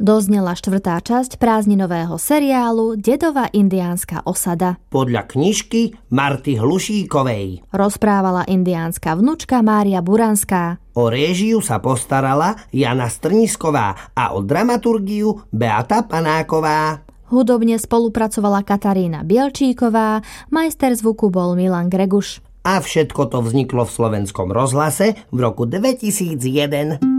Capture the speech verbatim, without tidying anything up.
Doznela štvrtá časť prázdninového seriálu Dedova indiánska osada. Podľa knižky Marty Hlušíkovej. Rozprávala indiánska vnučka Mária Buranská. O réžiu sa postarala Jana Strnisková a o dramaturgiu Beata Panáková. Hudobne spolupracovala Katarína Bielčíková, majster zvuku bol Milan Greguš. A všetko to vzniklo v Slovenskom rozhlase v roku dvetisícjeden.